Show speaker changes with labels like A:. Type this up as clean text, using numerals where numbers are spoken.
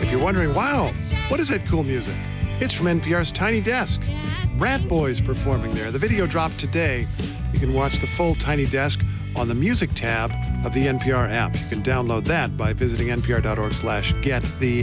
A: if you're wondering, wow, what is that cool music? It's from NPR's Tiny Desk. Rat Boys performing there. The video dropped today. You can watch the full Tiny Desk on the Music tab of the NPR app. You can download that by visiting npr.org/get the